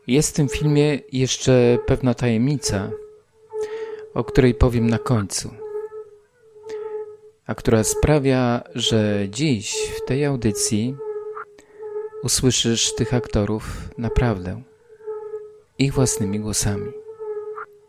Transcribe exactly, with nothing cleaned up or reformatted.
Jest w tym filmie jeszcze pewna tajemnica, o której powiem na końcu, a która sprawia, że dziś w tej audycji usłyszysz tych aktorów naprawdę, ich własnymi głosami.